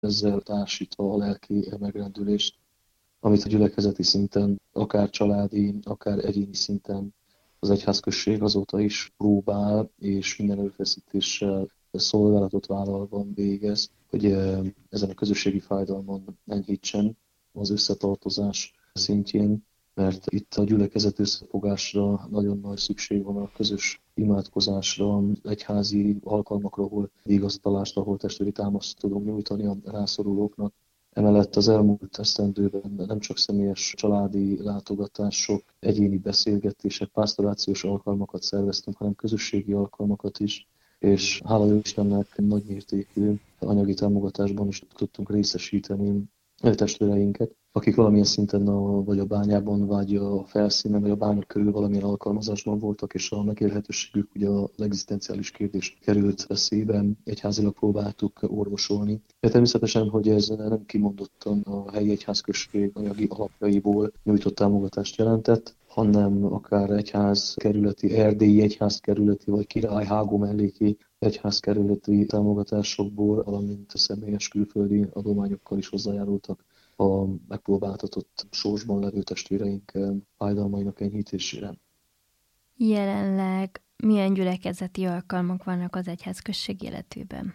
ezzel társítva a lelki megrendülést, amit a gyülekezeti szinten, akár családi, akár egyéni szinten az egyházközség azóta is próbál, és minden erőfeszítéssel szolgálatot vállalva végez, hogy ezen a közösségi fájdalmon enyhítsen az összetartozás szintjén, mert itt a gyülekezet összefogásra nagyon nagy szükség van, a közös imádkozásra, egyházi alkalmakra, ahol vigasztalást, ahol testvéri támaszt tudunk nyújtani a rászorulóknak. Emellett az elmúlt esztendőben nem csak személyes családi látogatások, egyéni beszélgetések, pásztorációs alkalmakat szerveztünk, hanem közösségi alkalmakat is, és hála jó Istennek nagymértékű anyagi támogatásban is tudtunk részesíteni testvéreinket, akik valamilyen szinten vagy a bányában, vagy a felszínen, vagy a bánya körül valamilyen alkalmazásban voltak, és a megélhetőségük ugye a egzisztenciális kérdés került veszélybe, egyházilag próbáltuk orvosolni. De természetesen, hogy ez nem kimondottan a helyi egyházközség anyagi alapjaiból nyújtott támogatást jelentett, hanem akár egyházkerületi, erdélyi egyházkerületi, vagy királyhágó melléki egyházkerületi támogatásokból, valamint a személyes külföldi adományokkal is hozzájárultak a megpróbáltatott sorsban levő testvéreink fájdalmainak enyhítésére. Jelenleg milyen gyülekezeti alkalmak vannak az egyházközség életében?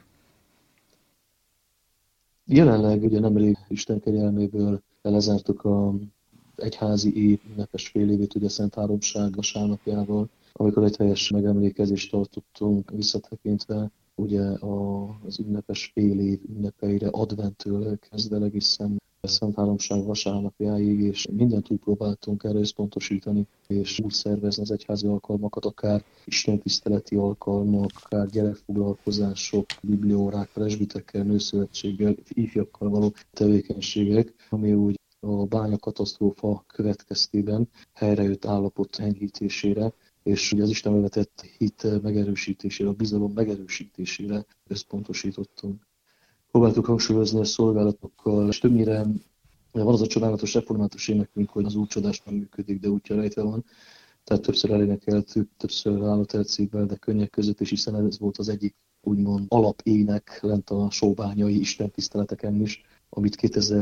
Jelenleg ugye nemrég Isten kegyelméből lezártuk az egyházi év ünnepes félévét, ugye Szent Háromság vasárnapjával, amikor egy teljes megemlékezést tartottunk visszatekintve, ugye az ünnepes fél év ünnepeire adventtől kezdve egészen Szent Háromság vasárnapjáig, és mindent úgy próbáltunk erre összpontosítani, és úgy szervezni az egyházi alkalmakat, akár istentiszteleti alkalmak, akár gyerekfoglalkozások, bibliórák, presbitekkel, nőszövetséggel, ifjakkal való tevékenységek, ami úgy a bányakatasztrófa következtében helyrejött állapot enyhítésére, és ugye az Istenbe vetett hit megerősítésére, a bizalom megerősítésére összpontosítottunk. Próbáltuk hangsúlyozni a szolgálatokkal, és többnyire van az a csodálatos református énekünk, hogy az Úr csodás nem működik, de útja rejtve van. Tehát többször elénekeltük, többször állott elcékben, de könnyek között, és hiszen ez volt az egyik úgymond alapének lent a sóbányai istentiszteleteken is, amit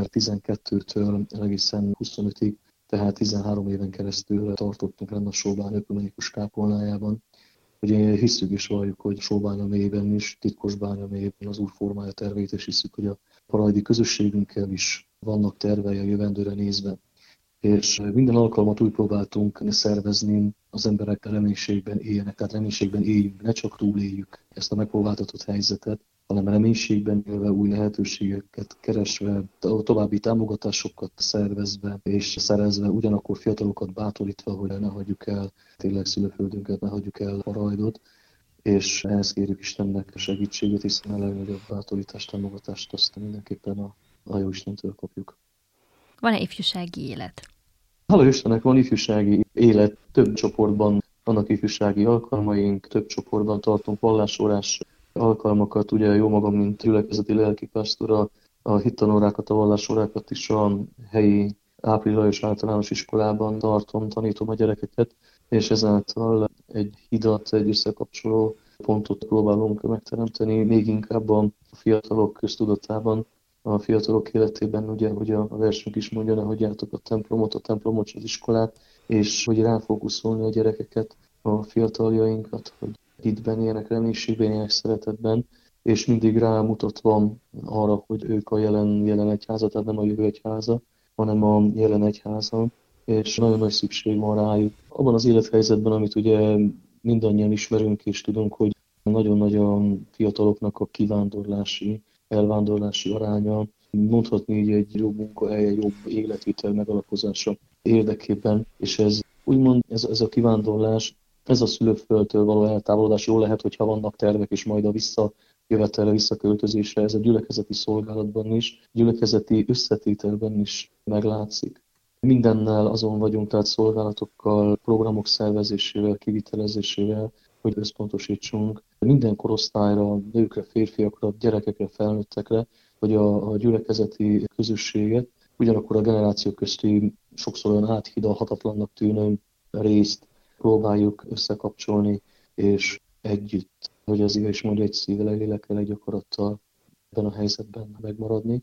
2012-től egészen 25-ig, tehát 13 éven keresztül tartottunk lenne a Sóbány ökumenikus kápolnájában. Ugye hisszük és valljuk, hogy Sóbánya mélyében is, titkos bánya mélyében az Úr formája tervét, és hisszük, hogy a parajdi közösségünkkel is vannak tervei a jövendőre nézve. És minden alkalmat úgy próbáltunk szervezni, az emberek reménységben éljenek, tehát reménységben éljünk, ne csak túléljük ezt a megpróbáltatott helyzetet, hanem reménységben élve, új lehetőségeket keresve, további támogatásokat szervezve és szerezve, ugyanakkor fiatalokat bátorítva, hogy ne hagyjuk el tényleg szülőföldünket, ne hagyjuk el a rajdot, és ehhez kérjük Istennek segítségét, hiszen a legnagyobb bátorítást, támogatást azt mindenképpen a jó Istentől kapjuk. Van-e ifjúsági élet? Hála Istennek van ifjúsági élet, több csoportban vannak ifjúsági alkalmaink, több csoportban tartunk vallásórás alkalmakat, ugye jó magam, mint gyülekezeti lelkipásztor, a hittanórákat, a vallásórákat is a helyi április általános iskolában tartom, tanítom a gyerekeket, és ezáltal egy hidat, egy összekapcsoló pontot próbálunk megteremteni, még inkább a fiatalok köztudatában, a fiatalok életében, ugye, hogy a versünk is mondja, ne hagyjátok a templomot, az iskolát, és hogy ráfókuszolni a gyerekeket, a fiataljainkat, hogy hitben éljenek, reménységben éljenek, szeretetben, és mindig rámutatva arra, hogy ők a jelen egyháza, tehát nem a jövő egyháza, hanem a jelen egyháza, és nagyon nagy szükség van rájuk. Abban az élethelyzetben, amit ugye mindannyian ismerünk és tudunk, hogy nagyon nagy a fiataloknak a elvándorlási aránya, mondhatni így egy jobb munkahely, egy jobb életvitel megalapozása érdekében, és ez úgymond ez a kivándorlás, ez a szülőföldtől való eltávolodás jó lehet, hogyha vannak tervek, és majd a visszajövetelre, visszaköltözésre, ez a gyülekezeti szolgálatban is, gyülekezeti összetételben is meglátszik. Mindennel azon vagyunk, tehát szolgálatokkal, programok szervezésével, kivitelezésével, hogy összpontosítsunk minden korosztályra, nőkre, férfiakra, gyerekekre, felnőttekre, hogy a gyülekezeti közösséget, ugyanakkor a generáció közti sokszor olyan áthidalhatatlannak tűnő részt próbáljuk összekapcsolni, és együtt, hogy az ige is mondja, egy szívvel, egy lélekkel, egy akarattal ebben a helyzetben megmaradni.